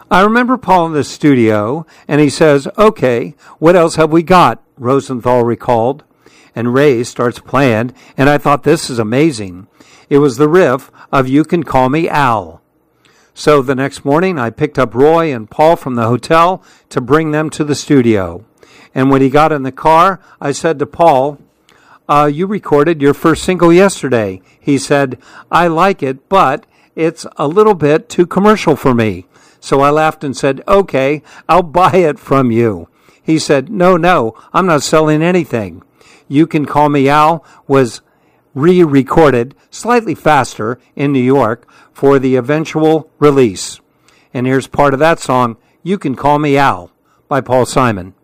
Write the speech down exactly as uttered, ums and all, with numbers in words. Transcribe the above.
I remember Paul in the studio, and he says, okay, what else have we got? Rosenthal recalled. And Ray starts playing, and I thought, this is amazing. It was the riff of You Can Call Me Al. So the next morning, I picked up Roy and Paul from the hotel to bring them to the studio. And when he got in the car, I said to Paul, uh, you recorded your first single yesterday. He said, I like it, but it's a little bit too commercial for me. So I laughed and said, okay, I'll buy it from you. He said, no, no, I'm not selling anything. You Can Call Me Al was re-recorded slightly faster in New York for the eventual release. And here's part of that song, You Can Call Me Al, by Paul Simon.